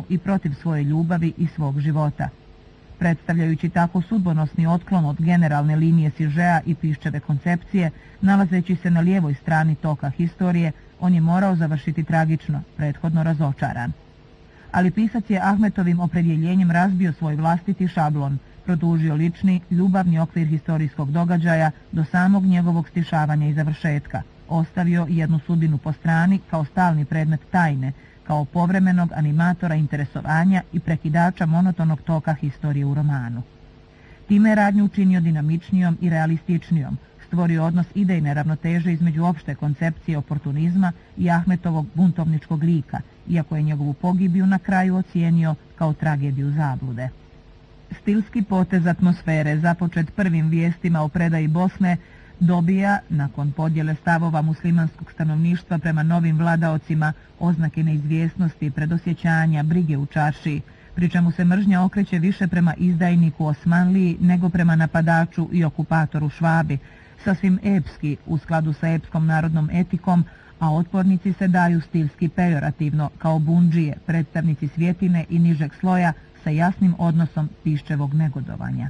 i protiv svoje ljubavi i svog života. Predstavljajući tako sudbonosni otklon od generalne linije sižea i Piščeve koncepcije, nalazeći se na lijevoj strani toka historije, on je morao završiti tragično, prethodno razočaran. Ali pisac je Ahmetovim opredjeljenjem razbio svoj vlastiti šablon, produžio lični, ljubavni okvir historijskog događaja do samog njegovog stišavanja i završetka, ostavio jednu sudbinu po strani kao stalni predmet tajne, kao povremenog animatora interesovanja i prekidača monotonog toka historije u romanu. Time je radnju učinio dinamičnijom i realističnijom, stvorio odnos idejne ravnoteže između opšte koncepcije oportunizma i Ahmetovog buntovničkog lika, iako je njegovu pogibiju na kraju ocijenio kao tragediju zablude. Stilski potez atmosfere, započet prvim vijestima o predaji Bosne, dobija, nakon podjele stavova muslimanskog stanovništva prema novim vladaocima, oznake neizvjesnosti, predosjećanja, brige u čaršiji, pri čemu se mržnja okreće više prema izdajniku Osmanliji nego prema napadaču i okupatoru Švabi, sasvim epski u skladu sa epskom narodnom etikom, a otpornici se daju stilski pejorativno kao bundžije, predstavnici svjetine i nižeg sloja sa jasnim odnosom Piščevog negodovanja.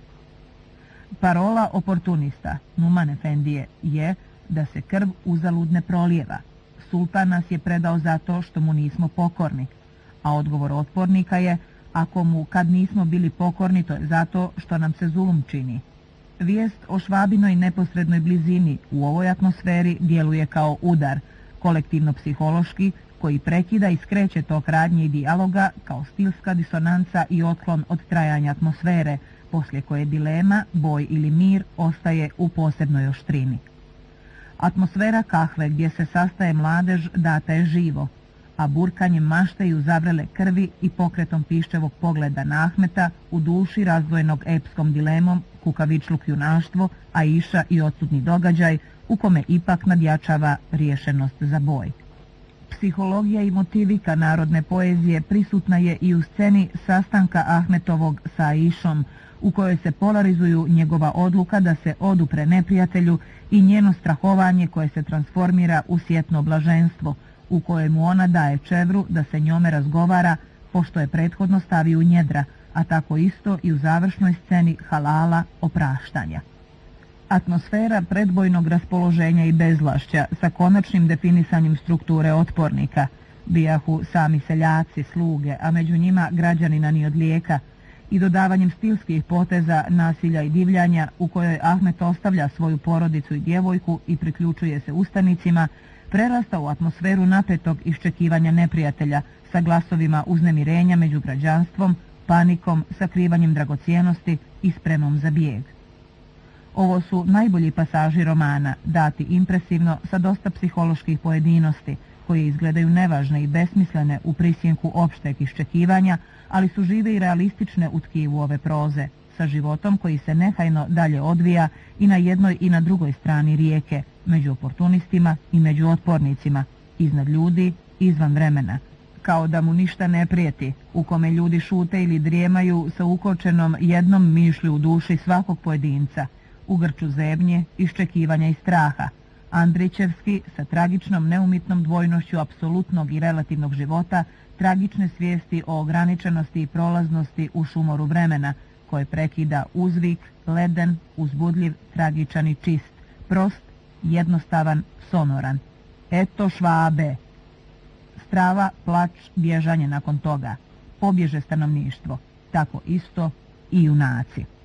Parola oportunista Numan Efendije je da se krv uzalud ne prolijeva. Sultan nas je predao zato što mu nismo pokorni, a odgovor otpornika je ako mu kad nismo bili pokorni to je zato što nam se zulum čini. Vijest o Švabinoj neposrednoj blizini u ovoj atmosferi djeluje kao udar, kolektivno-psihološki, koji prekida i skreće tok radnje i dijaloga kao stilska disonanca i otklon od trajanja atmosfere, poslije koje dilema, boj ili mir ostaje u posebnoj oštrini. Atmosfera kahve gdje se sastaje mladež data je živo, a burkanjem mašte i uzavrele krvi i pokretom Piščevog pogleda na Ahmeta u duši razdvojenog epskom dilemom kukavičluk junaštvo, Aisha i odsutni događaj u kome ipak nadjačava riješenost za boj. Psihologija i motivika narodne poezije prisutna je i u sceni sastanka Ahmetovog sa Aishom, u kojoj se polarizuju njegova odluka da se odupre neprijatelju i njeno strahovanje koje se transformira u sjetno blaženstvo, u kojemu ona daje čevru da se njome razgovara, pošto je prethodno stavi u njedra, a tako isto i u završnoj sceni halala opraštanja. Atmosfera predbojnog raspoloženja i bezvlašća sa konačnim definisanjem strukture otpornika, bijahu sami seljaci, sluge, a među njima građanina ni od lijeka, i dodavanjem stilskih poteza, nasilja i divljanja u kojoj Ahmet ostavlja svoju porodicu i djevojku i priključuje se ustanicima, prerasta u atmosferu napetog iščekivanja neprijatelja sa glasovima uznemirenja među građanstvom, panikom, sakrivanjem dragocijenosti i spremom za bijeg. Ovo su najbolji pasaži romana, dati impresivno sa dosta psiholoških pojedinosti, koje izgledaju nevažne i besmislene u prisjenku opšteg iščekivanja, ali su žive i realistične u tkivu ove proze, sa životom koji se nehajno dalje odvija i na jednoj i na drugoj strani rijeke, među oportunistima i među otpornicima, iznad ljudi, izvan vremena, kao da mu ništa ne prijeti, u kome ljudi šute ili drijemaju sa ukočenom jednom mišlju u duši svakog pojedinca, u grču zebnje, iščekivanja i straha, Andrićevski sa tragičnom neumitnom dvojnošću apsolutnog i relativnog života, tragične svijesti o ograničenosti i prolaznosti u šumoru vremena, koje prekida uzvik, leden, uzbudljiv, tragičan i čist, prost, jednostavan, sonoran. Eto Švabe. Strava, plač, bježanje nakon toga. Pobježe stanovništvo. Tako isto i junaci.